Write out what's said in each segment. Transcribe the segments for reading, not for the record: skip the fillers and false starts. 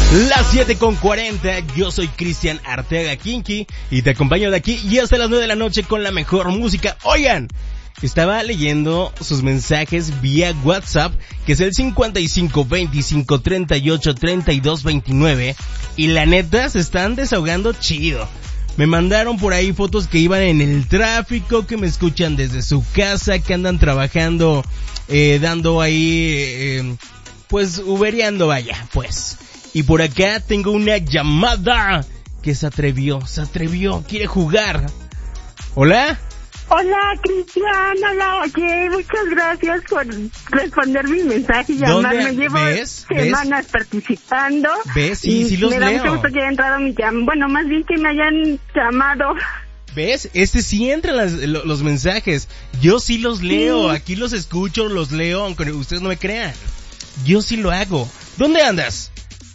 Las 7:40, yo soy Cristian Arteaga Kinky y te acompaño de aquí y hasta las 9 de la noche con la mejor música. Oigan, estaba leyendo sus mensajes vía WhatsApp, que es el 55 25 38 32 29, y la neta se están desahogando chido. Me mandaron por ahí fotos que iban en el tráfico, que me escuchan desde su casa, que andan trabajando, dando ahí, pues uberiando, vaya, pues. Y por acá tengo una llamada que se atrevió, quiere jugar. ¿Hola? Hola, Cristian, hola, oye, muchas gracias por responder mi mensaje y llamarme. Llevo semanas participando. ¿Ves? Sí los leo. Me da mucho gusto que haya entrado mi llamada, bueno, más bien que me hayan llamado. ¿Ves? Sí entran los mensajes. Yo sí los leo, sí. Aquí los escucho, los leo, aunque ustedes no me crean. Yo sí lo hago. ¿Dónde andas?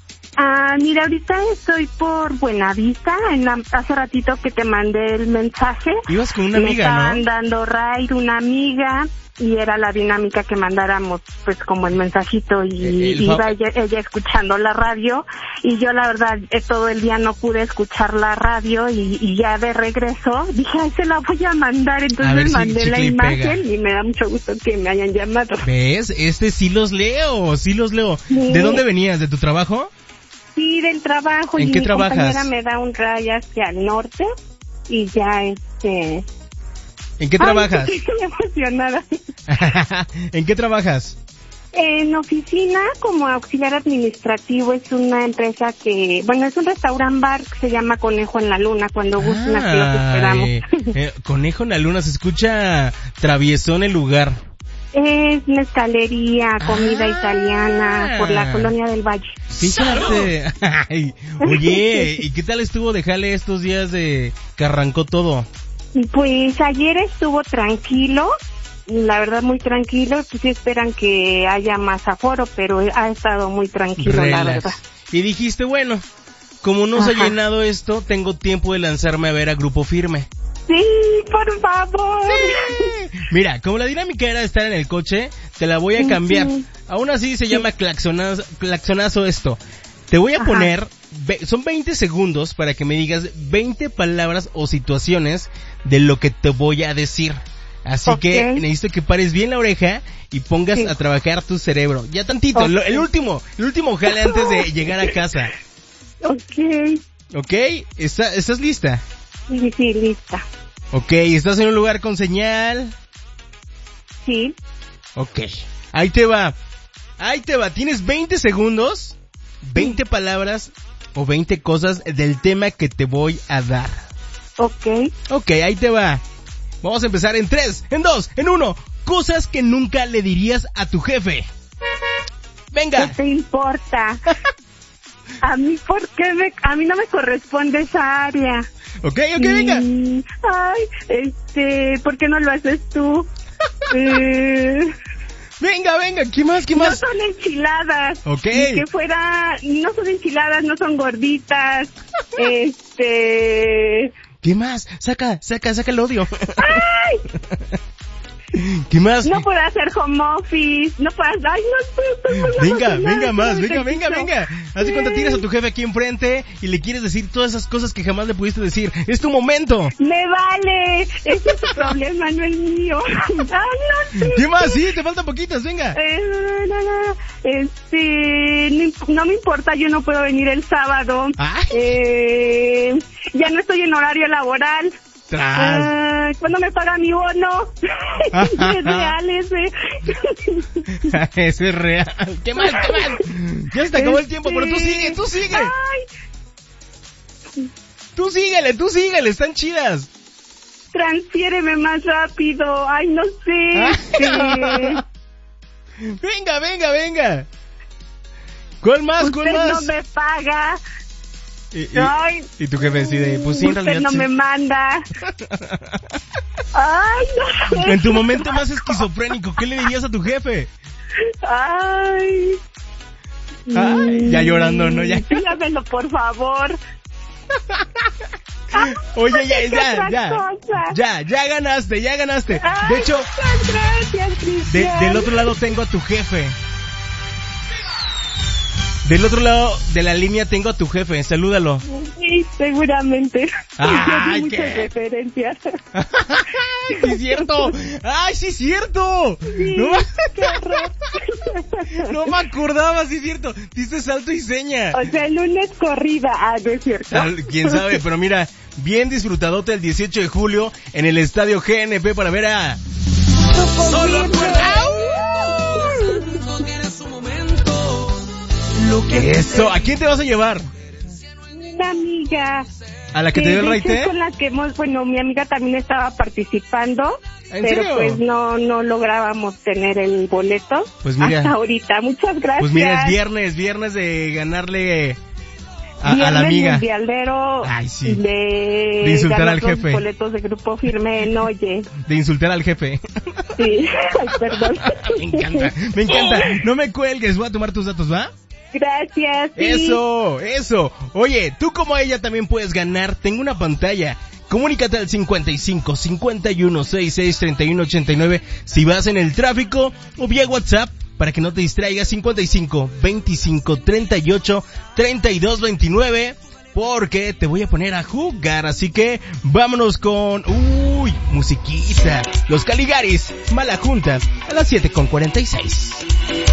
Mira, ahorita estoy por Buenavista, hace ratito que te mandé el mensaje. Ibas con una amiga, me estaban dando ride una amiga y era la dinámica que mandáramos, pues como el mensajito y iba ella escuchando la radio y yo la verdad todo el día no pude escuchar la radio y ya de regreso dije, ay, se la voy a mandar, entonces mandé la imagen y me da mucho gusto que me hayan llamado. ¿Ves? Sí los leo. Sí. ¿De dónde venías? ¿De tu trabajo? Sí, del trabajo. ¿En qué trabajas? Mi compañera me da un ride hacia el norte y ya ¿En qué trabajas? Estoy emocionada. ¿En qué trabajas? En oficina como auxiliar administrativo. Es una empresa es un restaurant bar que se llama Conejo en la Luna. Cuando gusten aquí los esperamos. Conejo en la Luna, se escucha traviesón el lugar. Es mezcalería, comida italiana, por la Colonia del Valle. Fíjate. Ay, oye, ¿y qué tal estuvo de jale estos días de que arrancó todo? Pues ayer estuvo tranquilo, la verdad muy tranquilo. Pues sí esperan que haya más aforo, pero ha estado muy tranquilo, la verdad. Y dijiste, bueno, como no se ha llenado esto, tengo tiempo de lanzarme a ver a Grupo Firme. Sí, por favor. Sí. Mira, como la dinámica era estar en el coche, te la voy a cambiar. Aún así se llama claxonazo esto. Te voy a poner, son 20 segundos para que me digas 20 palabras o situaciones de lo que te voy a decir. Así que necesito que pares bien la oreja y pongas a trabajar tu cerebro. Ya tantito, el último jale antes de llegar a casa. Ok, ¿estás lista? Sí, lista. Ok, ¿estás en un lugar con señal? Sí. Ok, ahí te va. Tienes 20 segundos, 20 palabras o 20 cosas del tema que te voy a dar. Ok, ahí te va. Vamos a empezar en 3, en 2, en 1. Cosas que nunca le dirías a tu jefe. Venga. ¿Qué te importa? A mí, a mí no me corresponde esa área. Ok, venga. Ay, ¿por qué no lo haces tú? Venga, ¿qué más? No son enchiladas. Ok. Ni que no son enchiladas, no son gorditas. ¿Qué más? Saca el odio. ¡Ay! ¿Qué más? No puedo hacer home office, no puedo... Ay, no. Venga. Haz cuenta, tienes a tu jefe aquí enfrente y le quieres decir todas esas cosas que jamás le pudiste decir. ¡Es tu momento! ¡Me vale! Ese es tu problema, no el mío. Ay, no. ¿Qué más? Sí, te faltan poquitas, venga. No me importa, yo no puedo venir el sábado. Ya no estoy en horario laboral. ¿Cuándo me paga mi bono? Es real ese. Ese es real. ¿Qué más? Ya se te acabó el tiempo, pero tú sigue. Ay. Tú síguele, están chidas. Transfiéreme más rápido. Ay, no sé. Venga. ¿Cuál más? Usted no me paga. Y tu jefe decide, pues sí, en realidad no sí. me manda. Ay, no. En tu momento más esquizofrénico, ¿qué le dirías a tu jefe? Ay, ya llorando, ¿no? Dígamelo, por favor. Oye, ya ganaste. Ay, de hecho, gracias, Cristian. Del otro lado tengo a tu jefe. Del otro lado de la línea tengo a tu jefe, salúdalo. Sí, seguramente. ¡Ay, muchas referencias! ¡Sí es cierto! ¡Ay, sí es cierto! Sí, No, qué horror. no me acordaba, sí es cierto. Diste salto y seña. O sea, el lunes corrida. Ah, no es cierto. Quién sabe, pero mira, bien disfrutadote el 18 de julio en el estadio GNP para ver a... ¡Solo Eso, ¿a quién te vas a llevar? Una amiga. ¿A la que te dio el raite? Con la que mi amiga también estaba participando, ¿En pero serio? pues no lográbamos tener el boleto. Pues mira, hasta ahorita. Muchas gracias. Pues mira, es viernes de ganarle a la amiga. Mundialero. Ay, sí. De insultar ganar al jefe. Los boletos de Grupo Firme en Oye. De insultar al jefe. Sí, ay, perdón. Me encanta. No me cuelgues, voy a tomar tus datos, ¿va? Gracias. Sí. Eso. Oye, tú como ella también puedes ganar. Tengo una pantalla. Comunícate al 55 51 66 31 89 si vas en el tráfico o vía WhatsApp para que no te distraigas. 55 25 38 32 29 porque te voy a poner a jugar. Así que vámonos con musiquita. Los Caligaris, Mala Junta a las 7:46.